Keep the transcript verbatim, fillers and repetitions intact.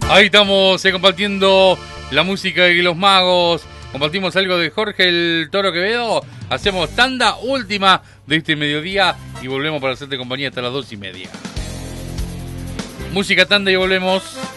Ahí estamos eh, compartiendo la música de los magos. Compartimos algo de Jorge el Toro Quevedo. Hacemos tanda última de este mediodía y volvemos para hacerte compañía hasta las dos y media. Música, tanda y volvemos.